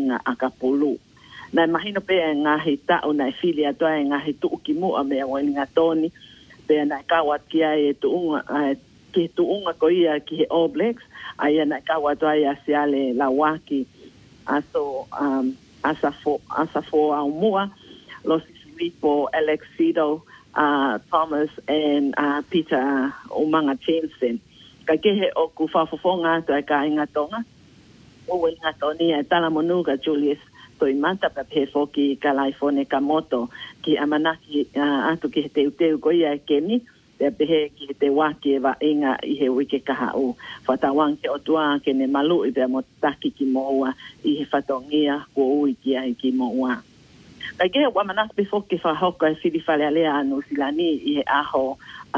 inga akapulu. Nai mahino pe ngahi tau nai filia toa ngahi tuuki mua mea walinga toni. Pe nai kawa kia e tuunga ko ia ki he All Blacks. Aia nai kawa toa ia siale la waki aso asafo au mua. Los Filipo, Alex Sido, Thomas and Peter Umanga Jensen. Ka kehe o ku whafofonga toa ka inga tonga. O inga toni e tala monuga Julius toi manta pa pe foki ka laifone ka moto ki amanaki atu ki he teuteu ko ia e kemi te pehe ki he te waki e wa inga i he wike kaha o whatawang ke o tua ke ne malu i pia mo taki ki moua i he whatongia ko ui ki ai ki moua. Ka ke wa manaki pe foki whahoka e whiri whale alea anu silani i he aho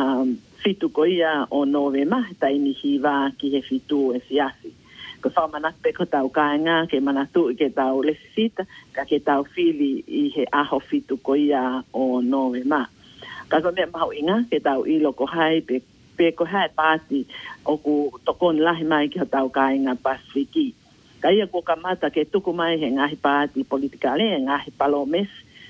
fitu ko ia o novema taini hiva ki he fitu e fiasi. Ko wha manaki pe ko tau kāinga ke manatu i ke tau lesisita ka ke tau whili i he aho fitu ko ia o novema. Ka ko mea maho inga ke tau ilo ko hai pe ko hai pāti o ku tokon lahi mai ki ho tau kāinga Pasifiki. Ka ia ko kamata ke tuku mai he ngahi pāti politikale he ngahi palomes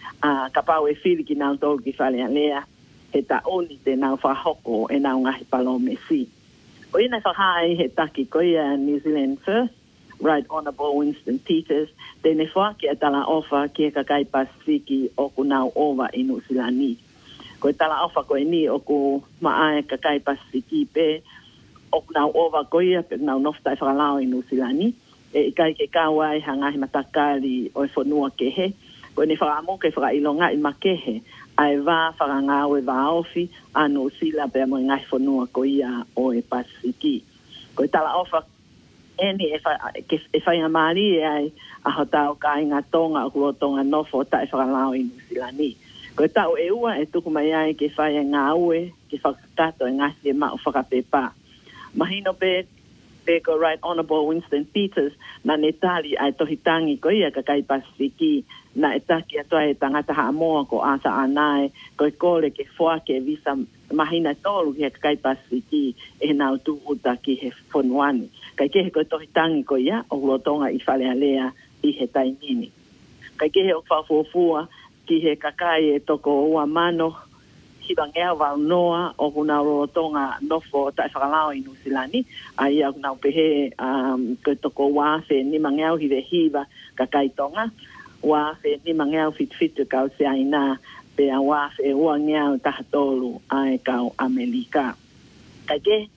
ka pau e whili ki nau tolu ki whale alea he ta oni te nau whahoko e nau ngahi palomesi. Ko ina whahai he taki ko ia New Zealand First, Right Honourable Winston Peters, tēne whaki a tala ofa ki e kakai Pasifiki o ku nau ova i New Zealand. Ko tala ofa ko ni o ku maae kakai Pasifiki pe o ku nau ova ko ia pe nau noftai whakalao i New Zealand. E kai ke kawai hangahi matakari o e whanua ke he. Ko ne whakamo ke whakailonga i makehe ai wā whakangau e wā ofi anu sila pe mo ngai whanua ko ia o e Pasifiki. Ko tala ofa eni e whai amari e ai a hotau ka inga tonga o kuro tonga nofo ta e whakalao i New Zealand. Ko tau e ua e tuku mai ai ke whai ngā ue ke whakatato e ngasi e mao whakapepa. Mahino pe ko Right Honourable Winston Peters na ne tali ai tohitangi ko ia kakai Pasifiki na e taki atoa e tangata haamoa ko asa anae ko e kore ke whoa ke visa mahina tolu ki he kakai Pasifiki e nau tu uta ki he whonuani. Kai kehe ko tohitangi ko ia o hulotonga i whale alea i he taimini. Kai kehe o whawhofua ki he kakai e toko ua mano hibangea wau noa o kuna rotonga nofo tai whakalao i New Zealand. Ai au nau pehe ko toko wāwhe ni mangeau hive hiva kakai tonga. Wāwhe ni mangeau fitu kau se aina pe a wāwhe ua ngeau tahatolu ai kau Amerika. Kai ke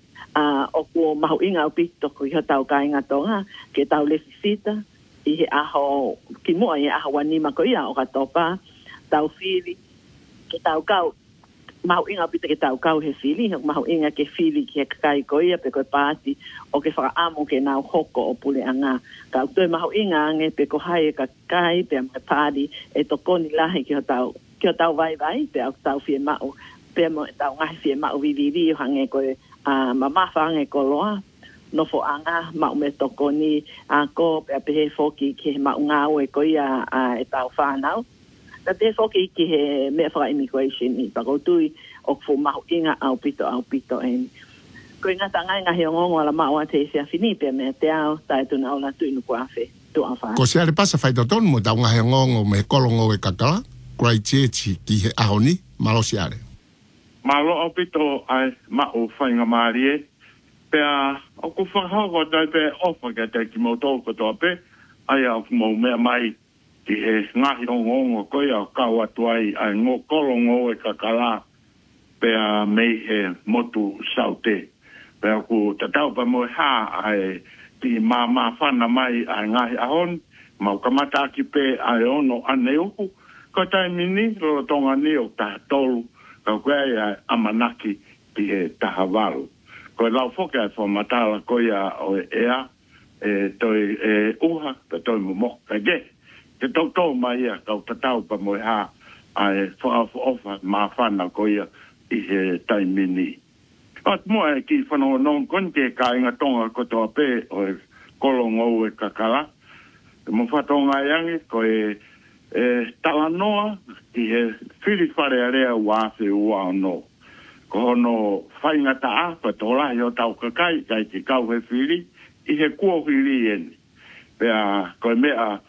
o ko mahu inga o pito ko iho tau ka inga tonga ke tau lesisita i he aho ki mua i aho wanima ko ia o katopa tau whiri ke tau kau mau inga pita ke tau kau he whili, mau inga ke whili ki he kakai ko ia pe koe pāti o ke whakaamo ke nau hoko o pule anga. Ka utoi mau inga ange pe ko hai e kakai pe am ke pāri e tokoni lahi ki o tau vai pe au tau fie mau pe mo tau ngahi fie mau vivivi hange koe mamafa ange ko loa nofo anga mau me tokoni ko pe apehe foki ki he mau ngau e ko ia e tau whanau. Ta te foki ki he mea whaka immigration i pakotui o kufu mahu inga au pito en. Ko inga tangai ngahi o ngongo ala maua te isia finipe mea te au tae tuna o na tuinu kuafe tu a whai. Ko se ale pasa whai tonu mo tau ngahi o ngongo me kolongo e kakala, kurai chechi ki he ahoni, malo si ale. Malo au pito ai mau whainga maari e, pea o ku whakahoko tai pe ofa ke te ki mo tōko toa pe, ai au mo mea mai ki he ngahi o ngongo koe au kau atu ai ngō kolongo e kakala pea mei he motu saute. Pea ku tatau pa moe hā ai ki mā whana mai ai ngahi ahon, mau kamata ki pe ai ono ane uku, ko tai mini roro tonga ni o taha tolu, kau koe ai amanaki ki he taha walu. Koe lau whoke ai whamatala koe o ea, toi uha, pe toi mumo, kai ge. Te tau mai ia, kau tatau pa moe hā, ai whaafa mā whana ko ia i he taimini. At moe ki whanau non konte ka inga tonga kotoa pe o e kolongo e kakala. Mo whatonga iangi ko e talanoa ki he whiri whare area wāwhi ua no. Ko hono whainga taa, pa tōla hi o tau kakai, kai ki kau he whiri, i he kua whiri eni. Pea koe mea